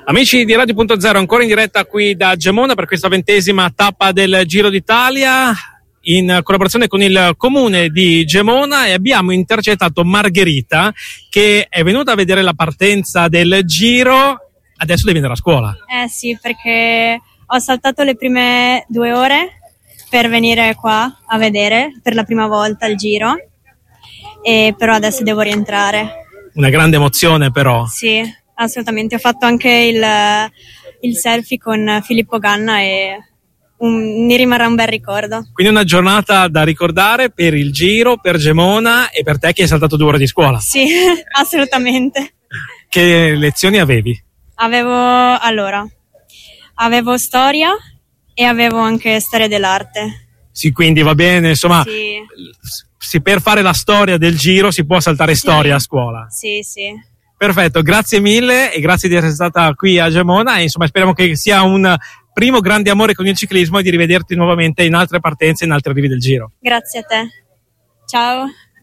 Amici di Radio.0, ancora in diretta qui da Gemona per questa 20ª tappa del Giro d'Italia in collaborazione con il comune di Gemona, e abbiamo intercettato Margherita che è venuta a vedere la partenza del Giro. Adesso devi andare a scuola. Sì, perché ho saltato le prime 2 ore per venire qua a vedere per la prima volta il Giro, e però adesso devo rientrare. Una grande emozione però. Sì, assolutamente. Ho fatto anche il selfie con Filippo Ganna e mi rimarrà un bel ricordo. Quindi una giornata da ricordare per il Giro, per Gemona e per te che hai saltato 2 ore di scuola. Sì, assolutamente. Che lezioni avevi? Avevo storia e avevo anche storia dell'arte. Sì, quindi va bene, insomma, sì, per fare la storia del Giro si può saltare storia a scuola. Sì. Perfetto, grazie mille e grazie di essere stata qui a Gemona, e insomma speriamo che sia un primo grande amore con il ciclismo e di rivederti nuovamente in altre partenze, in altri arrivi del Giro. Grazie a te. Ciao.